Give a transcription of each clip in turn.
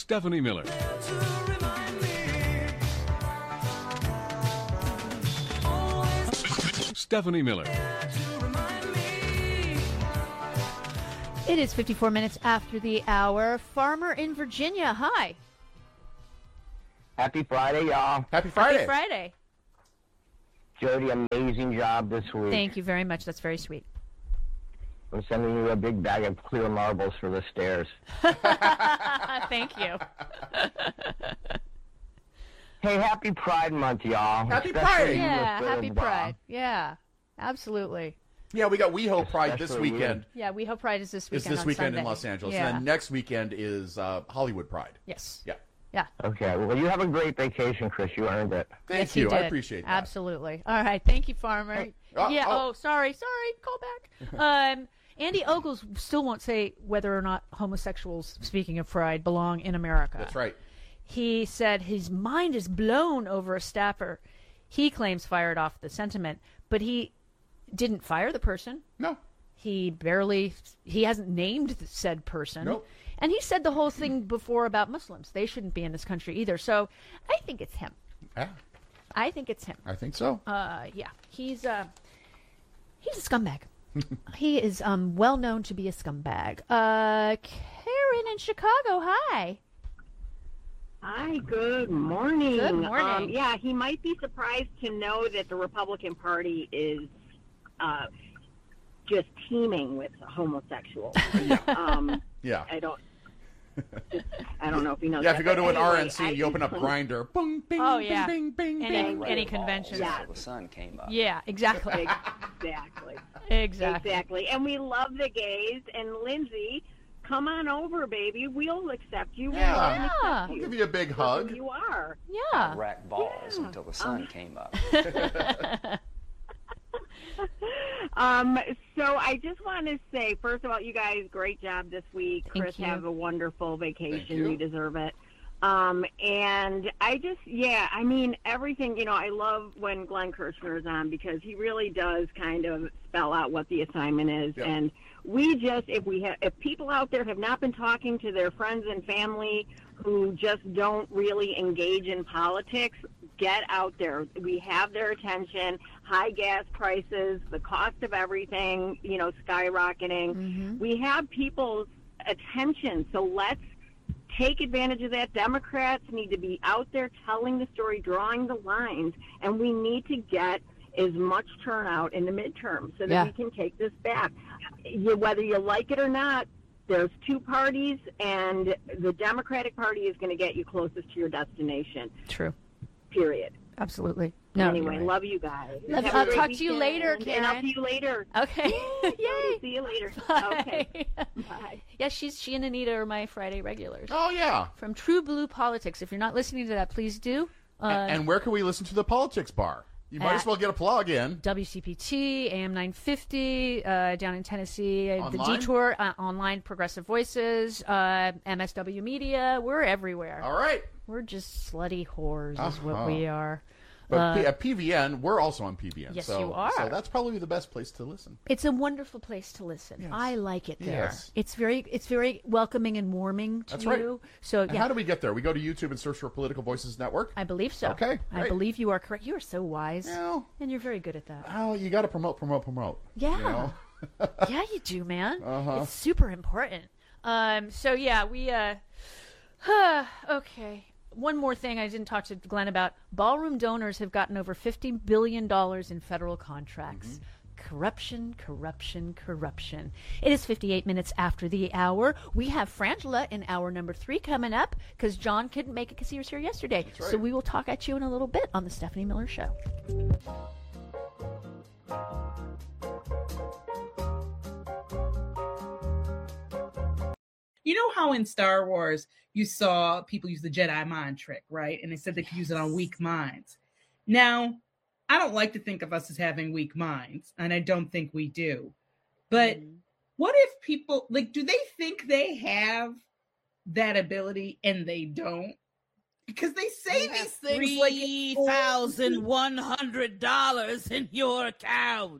Stephanie Miller. Stephanie Miller. It is 54 minutes after the hour. Farmer in Virginia, hi. Happy Friday, y'all. Happy Friday. Happy Friday. Jody, amazing job this week. Thank you very much. That's very sweet. I'm sending you a big bag of clear marbles for the stairs. Thank you. Hey, happy Pride Month, y'all. Happy Especially Pride. you, Yeah, Mr. happy Obama. Pride. Yeah, absolutely. Yeah, we got WeHo Pride this Especially you. weekend. Yeah, We Hope Pride is this It's weekend. this on weekend Sunday. in Los Angeles. Yeah. And then next weekend is Hollywood Pride. Yes. Yeah. Yeah. Okay, well, you have a great vacation, Chris. You earned it. Thank Yes, you. did. I appreciate that. Absolutely. All right. Thank you, Farmer. Sorry. Call back. Andy Ogles still won't say whether or not homosexuals, speaking of Pride, belong in America. That's right. He said his mind is blown over a staffer he claims fired off the sentiment, but he didn't fire the person. No. He hasn't named said person. Nope. And he said the whole thing before about Muslims. They shouldn't be in this country either. So I think it's him. Yeah, I think it's him. I think so. Yeah. He's a scumbag. He is well known to be a scumbag. Karen in Chicago, hi. Hi, good morning. Good morning. Yeah, he might be surprised to know that the Republican Party is just teeming with homosexuals. Yeah. I don't know if he knows. Yeah, that, if you go to an but anyway, RNC, you open up Grindr. Bing, bing, Oh, bing, yeah. bing, bing, Any bing. convention. Yeah. The sun came up. Yeah, exactly. Exactly. Exactly. Exactly. And we love the gays. And Lindsay, come on over, baby. We'll accept you. We'll Yeah. love and Yeah. accept I'll you. give you a big For who hug. You are. Yeah. Rack balls until the sun came up. So I just want to say, first of all, you guys, great job this week. Thank Chris, you. have a wonderful vacation. you. You deserve it. And I just, I mean, everything, I love when Glenn Kirshner is on because he really does kind of spell out what the assignment is. Yep. And we just, if people out there have not been talking to their friends and family who just don't really engage in politics, get out there. We have their attention. High gas prices, the cost of everything, skyrocketing. Mm-hmm. We have people's attention. So let's take advantage of that. Democrats need to be out there telling the story, drawing the lines, and we need to get as much turnout in the midterm so that we can take this back. Whether you like it or not, there's two parties, and the Democratic Party is going to get you closest to your destination, True. period. Absolutely. No, Anyway, you're right. love you guys. Love you. Have a I'll great talk to you weekend, later, And I'll Karen. see you later. Okay. Yay. See you later. Bye. Okay. Bye. Yeah, she and Anita are my Friday regulars. Oh, yeah. From True Blue Politics. If you're not listening to that, please do. And where can we listen to the Politics Bar? You might as well get a plug in. WCPT, AM 950, down in Tennessee, the Online? Detour, online, Progressive Voices, MSW Media. We're everywhere. All right. We're just slutty whores is what we are. But at PVN, we're also on PVN. Yes, so, you are. So that's probably the best place to listen. It's a wonderful place to listen. Yes. I like it there. Yes. It's very welcoming and warming to That's you. right. So And how do we get there? We go to YouTube and search for Political Voices Network. I believe so. Okay, I great. believe you are correct. You are so wise. Well, And you're very good at that. oh, you got to promote. Yeah. You know? Yeah, you do, man. Uh-huh. It's super important. So yeah, we okay. One more thing I didn't talk to Glenn about. Ballroom donors have gotten over $50 billion in federal contracts. Mm-hmm. Corruption, corruption, corruption. It is 58 minutes after the hour. We have Frangela in hour number 3 coming up because John couldn't make it because he was here yesterday. right. So we will talk at you in a little bit on the Stephanie Miller Show. You know how in Star Wars you saw people use the Jedi mind trick, right? And they said they could use it on weak minds. Now, I don't like to think of us as having weak minds, and I don't think we do. But what if people, do they think they have that ability and they don't? Because they say these things like $3,100 in your account.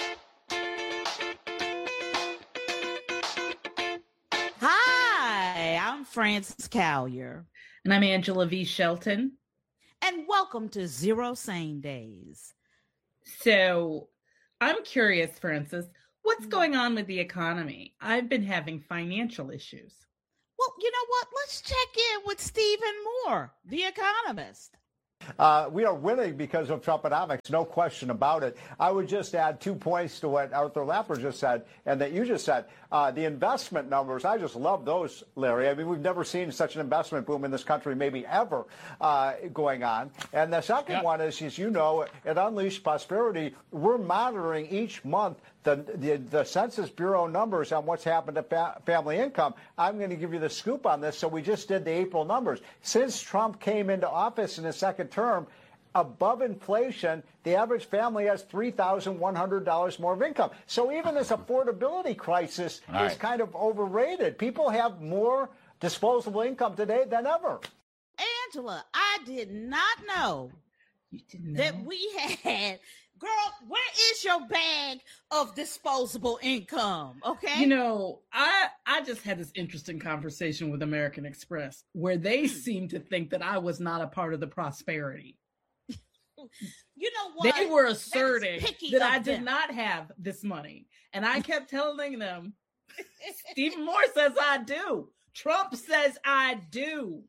Hi, I'm Frances Callier. And I'm Angela V. Shelton. And welcome to Zero Sane Days. So I'm curious, Frances, what's going on with the economy? I've been having financial issues. Well, you know what? Let's check in with Stephen Moore, the economist. We are winning because of Trumponomics, no question about it. I would just add 2 points to what Arthur Laffer just said and that you just said. The investment numbers, I just love those, Larry. I mean, we've never seen such an investment boom in this country, maybe ever, going on. And the second one is, as you know, at Unleashed Prosperity, we're monitoring each month the Census Bureau numbers on what's happened to family income. I'm going to give you the scoop on this. So we just did the April numbers. Since Trump came into office in his second term, above inflation, the average family has $3,100 more of income. So even this affordability crisis is kind of overrated. People have more disposable income today than ever. Angela, I did not know, that we had... Girl, where is your bag of disposable income? Okay. You know, I just had this interesting conversation with American Express where they seemed to think that I was not a part of the prosperity. You know what? They were asserting that I did them. not have this money. And I kept telling them, Stephen Moore says I do. Trump says I do.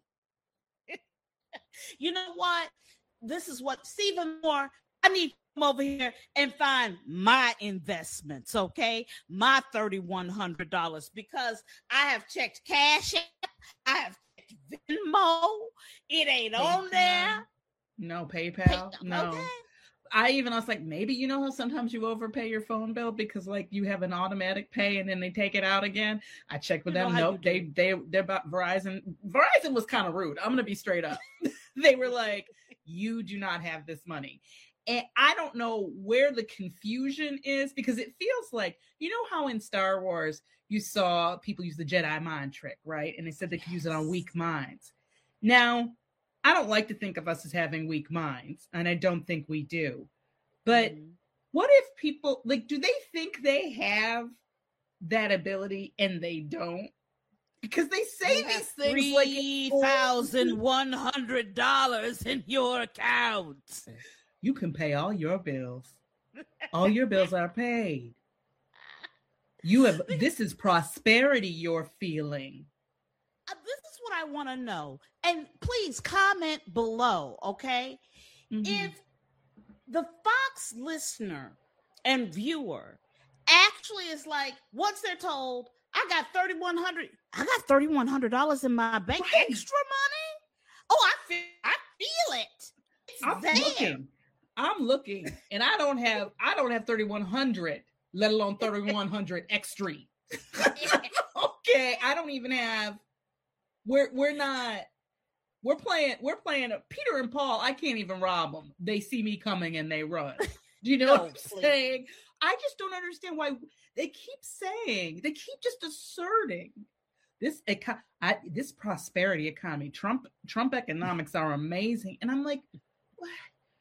You know what? This is what Stephen Moore, I need over here and find my investments, okay? My $3,100, because I have checked Cash App, I have checked Venmo, it ain't PayPal. On there. No, PayPal, no. Okay. I was like, maybe you know how sometimes you overpay your phone bill because like you have an automatic pay and then they take it out again. I checked with them. Nope, they're about Verizon. Verizon was kind of rude. I'm gonna be straight up. They were like, you do not have this money. And I don't know where the confusion is because it feels like, you know how in Star Wars you saw people use the Jedi mind trick, right? And they said they could use it on weak minds. Now, I don't like to think of us as having weak minds, and I don't think we do. But what if people, like, do they think they have that ability and they don't? Because they say these things like $3,100 in your account. You can pay all your bills. All your bills are paid. This is prosperity you're feeling. This is what I want to know. And please comment below, okay? Mm-hmm. If the Fox listener and viewer actually is like, once they're told, I got $3,100 in my bank, extra money? Oh, I feel it. It's there. I'm looking, and I don't have 3,100, let alone 3,100 extra. Okay, I don't even have. We're playing Peter and Paul. I can't even rob them. They see me coming and they run. Do you know what I'm saying? I just don't understand why they keep just asserting this prosperity economy. Trump economics are amazing, and I'm like, what?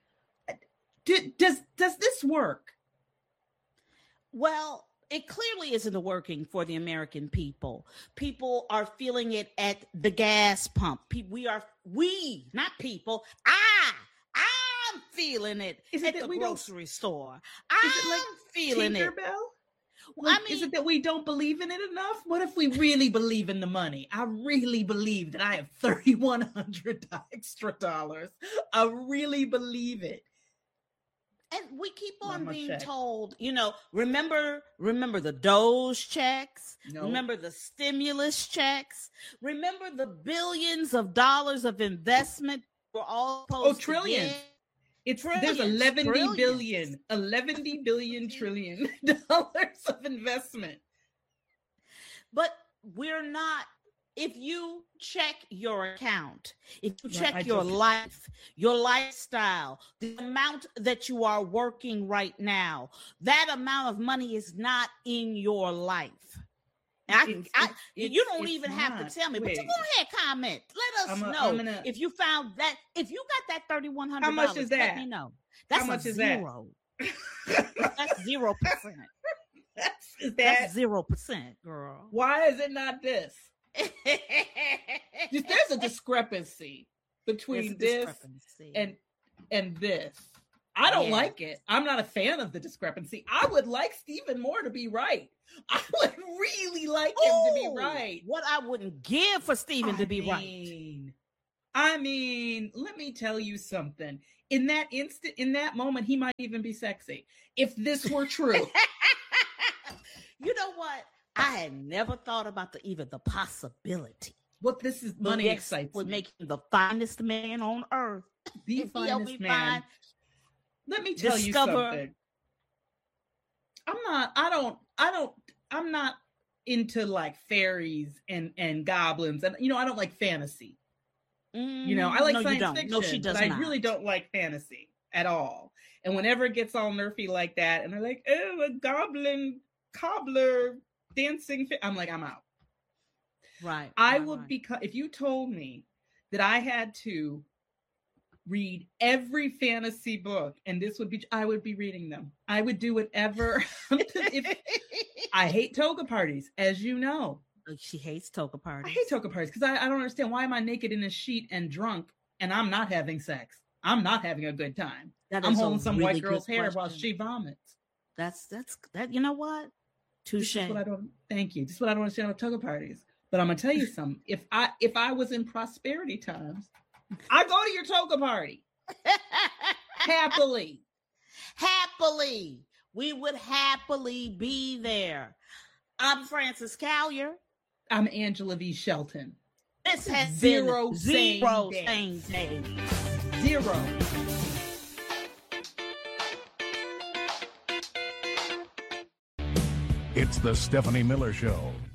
Does this work? Well, it clearly isn't working for the American people. People are feeling it at the gas pump. Not people. I'm feeling it at the grocery store. I'm feeling it. Well, is it that we don't believe in it enough? What if we really believe in the money? I really believe that I have $3,100 extra dollars. I really believe it. And we keep on being told, remember the Doge checks, remember the stimulus checks, remember the billions of dollars of investment we're all supposed trillions. There's 11 billion trillion dollars of investment. But we're not. If you check your account, if you check your life, your lifestyle, the amount that you are working right now, that amount of money is not in your life. And you don't even have to tell me, but you go ahead, comment. Let us know if you found that, if you got that $3,100. How much is that? Let me know. That's how much is zero. That's 0%. That's 0%, girl. Why is it not this? There's a discrepancy between this and this. I don't like it. I'm not a fan of the discrepancy. I would like Stephen Moore to be right. I would really like him to be right. What I wouldn't give for Stephen to be right. I mean, let me tell you something. In that instant, in that moment, he might even be sexy. If this were true. You know what? I had never thought about even the possibility. What this is money excites would make him the finest man on earth. The finest man. Let me tell you something. I'm not into like fairies and goblins. And, I don't like fantasy. I like science fiction. No, she does not. I really don't like fantasy at all. And whenever it gets all nerfy like that, and they're like, oh, a goblin cobbler dancing. I'm like, I'm out. Right. I would become, if you told me that I had to read every fantasy book, and this would be, I would be reading them. I would do whatever. I hate toga parties, as you know. She hates toga parties. I hate toga parties because I don't understand, why am I naked in a sheet and drunk and I'm not having sex? I'm not having a good time. I'm holding some white girl's hair while she vomits. That's you know what? Touche. Thank you. This is what I don't understand about toga parties. But I'm gonna tell you something. If I was in prosperity times, I go to your toga party. Happily. We would happily be there. I'm Frances Callier. I'm Angela V. Shelton. This has zero been same day. Zero. It's the Stephanie Miller Show.